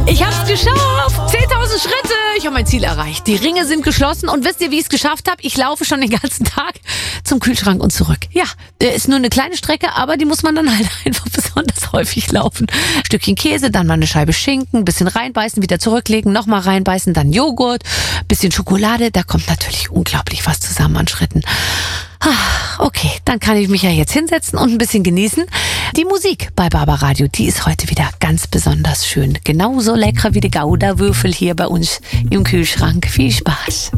Ich hab's geschafft! 10.000 Schritte! Ich habe mein Ziel erreicht. Die Ringe sind geschlossen und wisst ihr, wie ich es geschafft habe? Ich laufe schon den ganzen Tag zum Kühlschrank und zurück. Ja, ist nur eine kleine Strecke, aber die muss man dann halt einfach besonders häufig laufen. Stückchen Käse, dann mal eine Scheibe Schinken, bisschen reinbeißen, wieder zurücklegen, nochmal reinbeißen, dann Joghurt, bisschen Schokolade. Da kommt natürlich unglaublich was zusammen an Schritten. Okay, dann kann ich mich ja jetzt hinsetzen und ein bisschen genießen. Die Musik bei Barbaradio, die ist heute wieder ganz besonders schön. Genauso lecker wie die Gouda-Würfel hier bei uns im Kühlschrank. Viel Spaß.